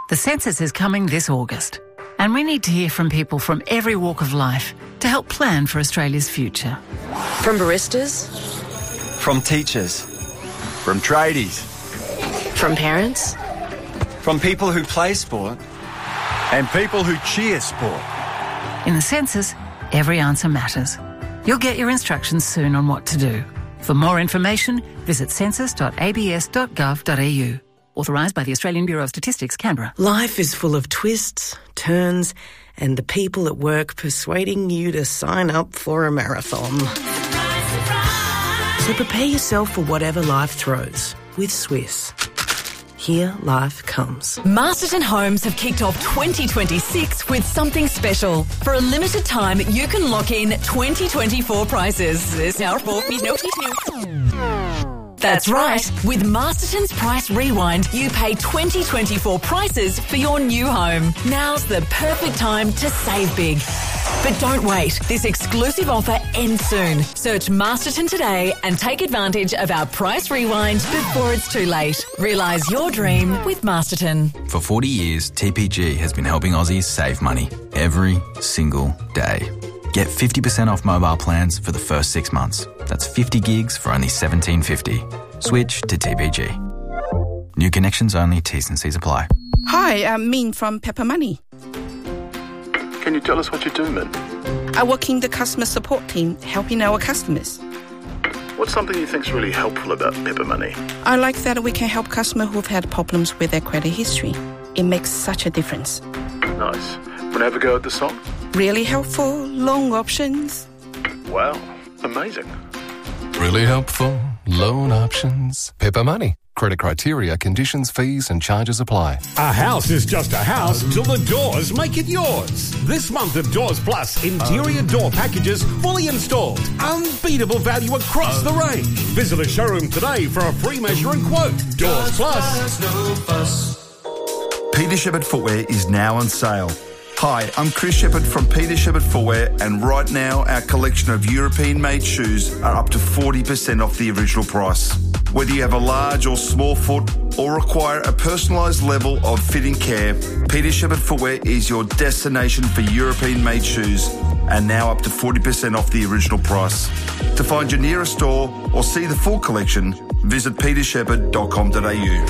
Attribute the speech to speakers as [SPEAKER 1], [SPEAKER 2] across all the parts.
[SPEAKER 1] The census is coming this August, and we need to hear from people from every walk of life to help plan for Australia's future.
[SPEAKER 2] From baristas,
[SPEAKER 3] from teachers, from tradies,
[SPEAKER 2] from parents,
[SPEAKER 3] from people who play sport, and people who cheer sport.
[SPEAKER 1] In the census, every answer matters. You'll get your instructions soon on what to do. For more information, visit census.abs.gov.au. Authorised by the Australian Bureau of Statistics, Canberra.
[SPEAKER 4] Life is full of twists, turns, and the people at work persuading you to sign up for a marathon. So prepare yourself for whatever life throws with Swiss. Here life comes.
[SPEAKER 5] Masterton Homes have kicked off 2026 with something special. For a limited time, you can lock in 2024 prices. That's right. With Masterton's Price Rewind, you pay 2024 prices for your new home. Now's the perfect time to save big. But don't wait. This exclusive offer ends soon. Search Masterton today and take advantage of our Price Rewind before it's too late. Realise your dream with Masterton.
[SPEAKER 6] For 40 years, TPG has been helping Aussies save money every single day. Get 50% off mobile plans for the first 6 months. That's 50 gigs for only $17.50. Switch to TPG. New connections only, T's and C's apply.
[SPEAKER 7] Hi, I'm Min from Pepper Money.
[SPEAKER 8] Can you tell us what you do, Min?
[SPEAKER 7] I work in the customer support team, helping our customers.
[SPEAKER 8] What's something you think's really helpful about Pepper Money?
[SPEAKER 7] I like that we can help customers who've had problems with their credit history. It makes such a difference.
[SPEAKER 8] Nice. Wanna have a go at the song?
[SPEAKER 7] Really helpful, loan options.
[SPEAKER 8] Wow, amazing.
[SPEAKER 9] Really helpful, loan options. Pepper Money. Credit criteria, conditions, fees and charges apply.
[SPEAKER 10] A house is just a house till the doors make it yours. This month at Doors Plus, interior door packages fully installed. Unbeatable value across the range. Visit a showroom today for a free measure and quote. Doors Plus.
[SPEAKER 11] Peter Shepherd Footwear is now on sale. Hi, I'm Chris Shepherd from Peter Shepherd Footwear, and right now our collection of European-made shoes are up to 40% off the original price. Whether you have a large or small foot or require a personalised level of fitting care, Peter Shepherd Footwear is your destination for European-made shoes, and now up to 40% off the original price. To find your nearest store or see the full collection, visit petershepherd.com.au.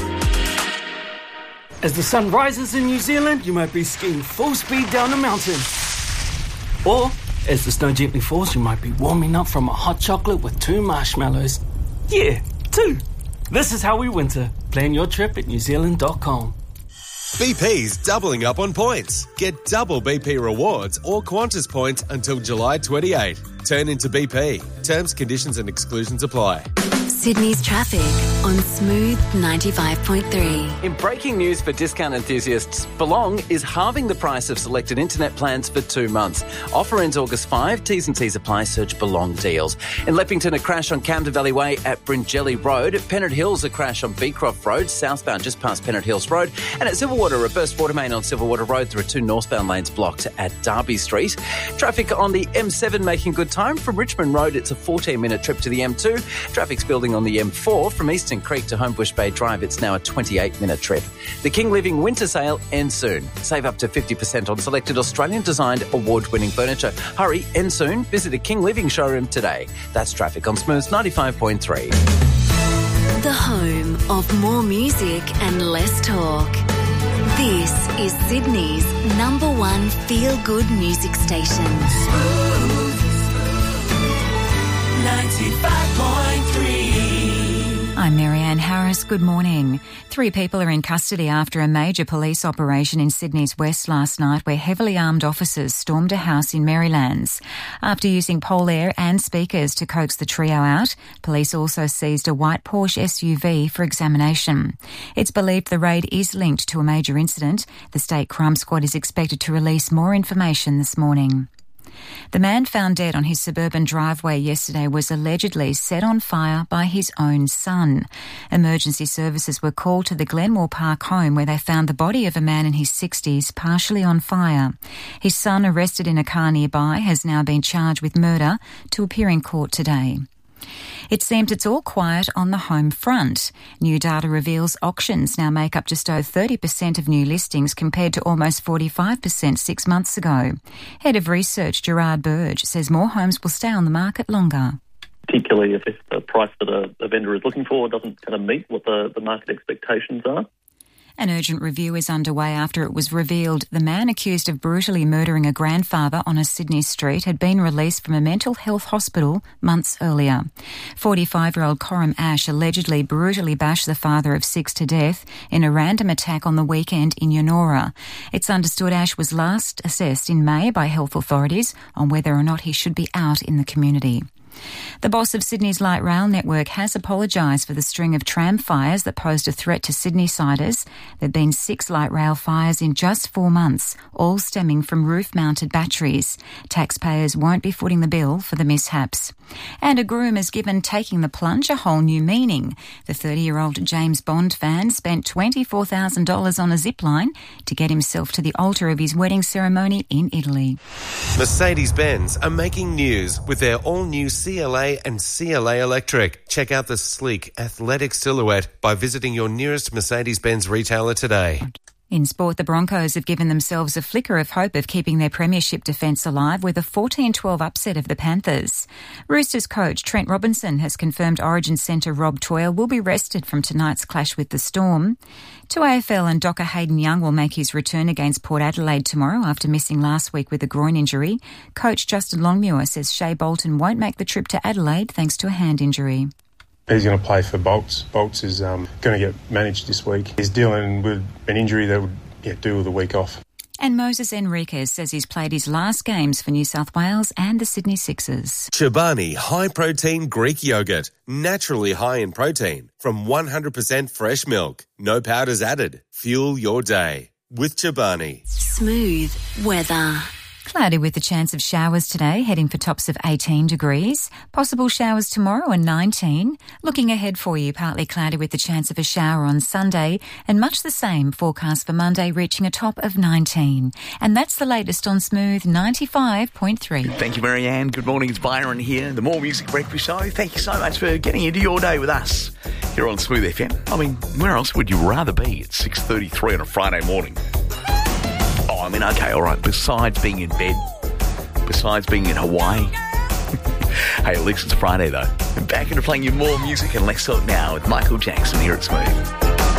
[SPEAKER 12] As the sun rises in New Zealand, you might be skiing full speed down a mountain. Or, as the snow gently falls, you might be warming up from a hot chocolate with 2 marshmallows. Yeah, 2. This is how we winter. Plan your trip at newzealand.com.
[SPEAKER 13] BP's doubling up on points. Get double BP rewards or Qantas points until July 28. Turn into BP. Terms, conditions and exclusions apply.
[SPEAKER 14] Sydney's traffic on Smooth 95.3.
[SPEAKER 15] In breaking news for discount enthusiasts, Belong is halving the price of selected internet plans for 2 months. Offer ends August 5. T's and C's apply. Search Belong deals. In Leppington, a crash on Camden Valley Way at Bringelly Road. Pennant Hills, a crash on Beecroft Road, southbound just past Pennant Hills Road. And at Silverwater, a burst water main on Silverwater Road. There are 2 northbound lanes blocked at Derby Street. Traffic on the M7 making good time. From Richmond Road, it's a 14-minute trip to the M2. Traffic's building on the M4 from Eastern Creek to Homebush Bay Drive. It's now a 28-minute trip. The King Living Winter Sale ends soon. Save up to 50% on selected Australian-designed award-winning furniture. Hurry, end soon. Visit a King Living showroom today. That's traffic on Smooth 95.3.
[SPEAKER 14] The home of more music and less talk. This is Sydney's #1 feel-good music station.
[SPEAKER 16] Smooth 95.3.
[SPEAKER 17] I'm Marianne Harris. Good morning. 3 people are in custody after a major police operation in Sydney's West last night where heavily armed officers stormed a house in Marylands. After using pole air and speakers to coax the trio out, police also seized a white Porsche SUV for examination. It's believed the raid is linked to a major incident. The State Crime Squad is expected to release more information this morning. The man found dead on his suburban driveway yesterday was allegedly set on fire by his own son. Emergency services were called to the Glenmore Park home where they found the body of a man in his 60s partially on fire. His son, arrested in a car nearby, has now been charged with murder to appear in court today. It seems it's all quiet on the home front. New data reveals auctions now make up just over 30% of new listings compared to almost 45% 6 months ago. Head of Research Gerard Burge says more homes will stay on the market longer.
[SPEAKER 18] Particularly if the price that a vendor is looking for doesn't kind of meet what the market expectations are.
[SPEAKER 17] An urgent review is underway after it was revealed the man accused of brutally murdering a grandfather on a Sydney street had been released from a mental health hospital months earlier. 45-year-old Coram Ash allegedly brutally bashed the father of 6 to death in a random attack on the weekend in Yonora. It's understood Ash was last assessed in May by health authorities on whether or not he should be out in the community. The boss of Sydney's light rail network has apologised for the string of tram fires that posed a threat to Sydney-siders. There have been 6 light rail fires in just 4 months, all stemming from roof-mounted batteries. Taxpayers won't be footing the bill for the mishaps. And a groom has given taking the plunge a whole new meaning. The 30-year-old James Bond fan spent $24,000 on a zipline to get himself to the altar of his wedding ceremony in Italy.
[SPEAKER 13] Mercedes-Benz are making news with their all-new CLA and CLA Electric. Check out the sleek, athletic silhouette by visiting your nearest Mercedes-Benz retailer today.
[SPEAKER 17] In sport, the Broncos have given themselves a flicker of hope of keeping their premiership defence alive with a 14-12 upset of the Panthers. Roosters coach Trent Robinson has confirmed Origin centre Rob Toyle will be rested from tonight's clash with the Storm. To AFL and Docker Hayden Young will make his return against Port Adelaide tomorrow after missing last week with a groin injury. Coach Justin Longmuir says Shea Bolton won't make the trip to Adelaide thanks to a hand injury.
[SPEAKER 19] He's going to play for Bolts. Bolts is going to get managed this week. He's dealing with an injury that would do with a week off.
[SPEAKER 17] And Moses Enriquez says he's played his last games for New South Wales and the Sydney Sixers.
[SPEAKER 13] Chobani high-protein Greek yogurt, naturally high in protein, from 100% fresh milk. No powders added. Fuel your day with Chobani.
[SPEAKER 14] Smooth weather.
[SPEAKER 17] Cloudy with a chance of showers today, heading for tops of 18 degrees. Possible showers tomorrow and 19. Looking ahead for you, partly cloudy with the chance of a shower on Sunday, and much the same forecast for Monday, reaching a top of 19. And that's the latest on Smooth 95.3.
[SPEAKER 20] Thank you, Marianne. Good morning, it's Byron here, the More Music Breakfast Show. Thank you so much for getting into your day with us here on Smooth FM. I mean, where else would you rather be at 6:33 on a Friday morning? I mean, okay, all right, besides being in bed, besides being in Hawaii. Hey, at least it's Friday, though. And back into playing you more music and less talk now with Michael Jackson here at Smooth.